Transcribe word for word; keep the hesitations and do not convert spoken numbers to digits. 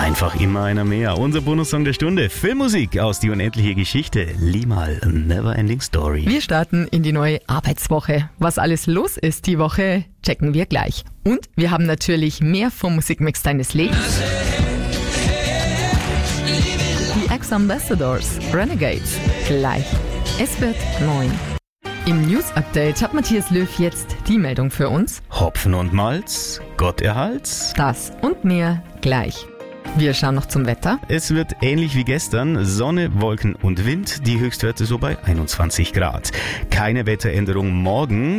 Einfach immer einer mehr. Unser Bonussong der Stunde. Filmmusik aus Die unendliche Geschichte. Limal, A Neverending Story. Wir starten in die neue Arbeitswoche. Was alles los ist die Woche, checken wir gleich. Und wir haben natürlich mehr vom Musikmix deines Lebens. Die Ex-Ambassadors, Renegades, gleich. Es wird neun. Im News-Update hat Matthias Löw jetzt die Meldung für uns. Hopfen und Malz, Gott erhalt's. Das und mehr gleich. Wir schauen noch zum Wetter. Es wird ähnlich wie gestern, Sonne, Wolken und Wind, die Höchstwerte so bei einundzwanzig Grad. Keine Wetteränderung morgen.